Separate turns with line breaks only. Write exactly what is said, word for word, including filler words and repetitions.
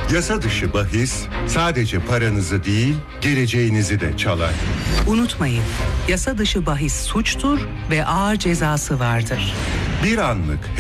Yasa dışı bahis sadece paranızı değil, geleceğinizi de çalar.
Unutmayın, yasa dışı bahis suçtur ve ağır cezası vardır.
Bir anlık